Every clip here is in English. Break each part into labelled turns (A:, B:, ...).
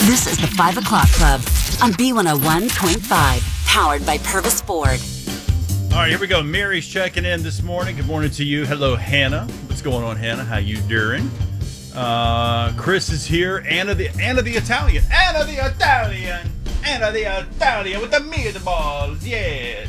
A: This is the 5 o'clock club on B101.5, powered by Purvis Ford.
B: All right, here we go. Mary's checking in this morning. Good morning to you. Hello, Hannah. What's going on, Hannah? How you doing? Chris is here. Anna the Italian. Anna the Italian with the meatballs. Yeah.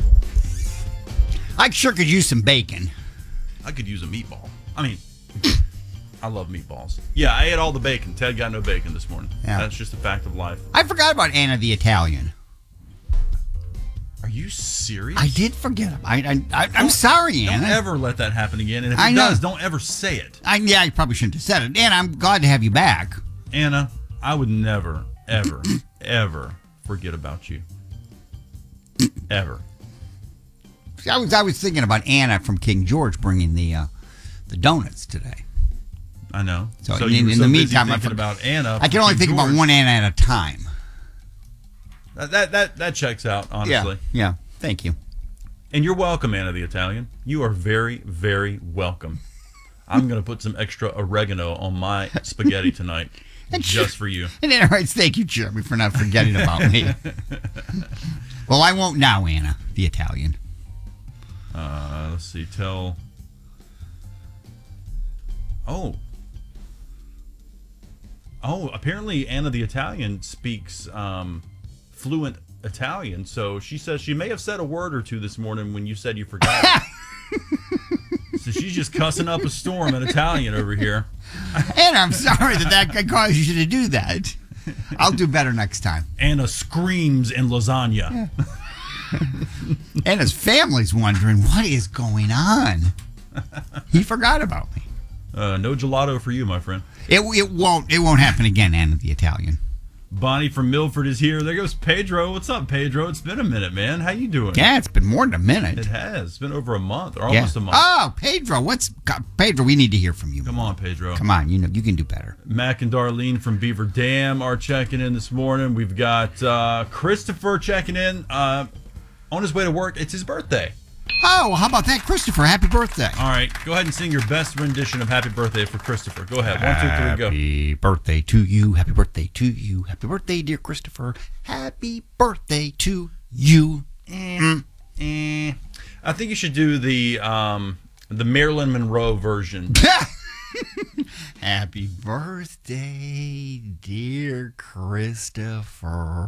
C: I sure could use some bacon.
B: I could use a meatball. I mean, I love meatballs. Yeah, I ate all the bacon. Ted got no bacon this morning.
C: Yeah.
B: That's just a fact of life.
C: I forgot about Anna the Italian.
B: Are you serious?
C: I did forget him. I'm sorry, Anna.
B: Don't ever let that happen again. And if
C: I
B: it
C: know.
B: does, don't ever say it.
C: I probably shouldn't have said it. And I'm glad to have you back.
B: Anna, I would never, ever, ever forget about you. Ever.
C: See, I was thinking about Anna from King George bringing the donuts today.
B: I know.
C: So
B: you were
C: in
B: so
C: the
B: busy
C: meantime,
B: thinking about Anna.
C: I can only think about one Anna at a time.
B: That checks out, honestly.
C: Yeah. Thank you.
B: And you're welcome, Anna the Italian. You are very, very welcome. I'm going to put some extra oregano on my spaghetti tonight just for you.
C: And then, all right, thank you, Jeremy, for not forgetting about me. Well, I won't now, Anna the Italian.
B: Let's see. Apparently Anna the Italian speaks fluent Italian, so she says she may have said a word or two this morning when you said you forgot. So she's just cussing up a storm in Italian over here.
C: And I'm sorry that caused you to do that. I'll do better next time.
B: Anna screams in lasagna.
C: And his family's wondering, what is going on? He forgot about me.
B: No gelato for you, my friend.
C: It won't happen again, Anna the Italian.
B: Bonnie from Milford is here. There goes Pedro. What's up, Pedro? It's been a minute, man. How you doing?
C: Yeah, it's been more than a minute.
B: It has. It's been over a month, or almost a month.
C: Oh, Pedro, Pedro, we need to hear from you.
B: Come on, Pedro.
C: Come on, you can do better.
B: Mac and Darlene from Beaver Dam are checking in this morning. We've got Christopher checking in on his way to work. It's his birthday.
C: Oh, how about that, Christopher? Happy birthday.
B: All right, go ahead and sing your best rendition of Happy Birthday for Christopher. Go ahead. 1, 2, 3, go.
C: Happy birthday to you. Happy birthday to you. Happy birthday, dear Christopher. Happy birthday to you.
B: I think you should do the Marilyn Monroe version.
C: Happy birthday, dear Christopher.